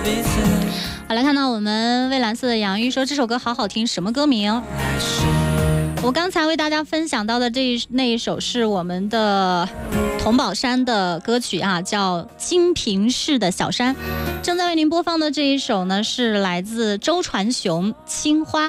好，来看到我们蔚蓝色的洋芋说这首歌好好听，什么歌名？我刚才为大家分享到的那一首是我们的童宝山的歌曲啊，叫《金平市的小山》。正在为您播放的这一首呢，是来自周传雄《青花》。